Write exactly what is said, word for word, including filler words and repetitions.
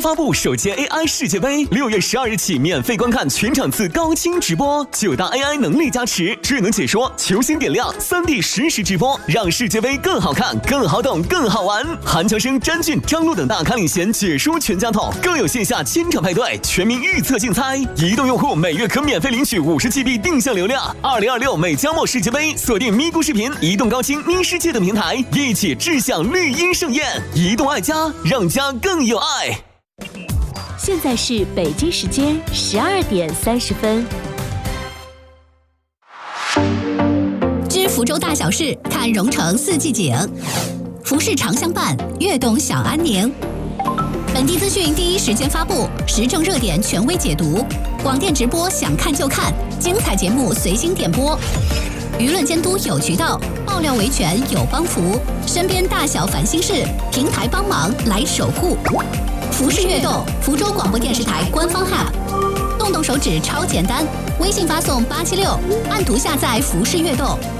发布首届 A I 世界杯，六月十二日起免费观看全场次高清直播，九大 A I 能力加持，智能解说、球星点亮、三 D 实时直播，让世界杯更好看、更好懂、更好玩。韩乔生、詹俊、张璐等大咖领衔解说全家桶，更有线下千场派对、全民预测竞猜。移动用户每月可免费领取五十 G B 定向流量。二零二六美加墨世界杯，锁定咪咕视频、移动高清咪世界等平台，一起志向绿茵盛宴。移动爱家，让家更有爱。 现在是北京时间十二点三十分。 知福州大小事，看蓉城四季景。服饰常相伴，悦动享安宁。本地资讯第一时间发布，时政热点权威解读。广电直播想看就看，精彩节目随心点播。舆论监督有渠道，爆料维权有帮扶。身边大小烦心事，平台帮忙来守护。服饰悦动，福州广播电视台官方 App， 动动手指超简单，微信发送八七六，按图下载服饰悦动。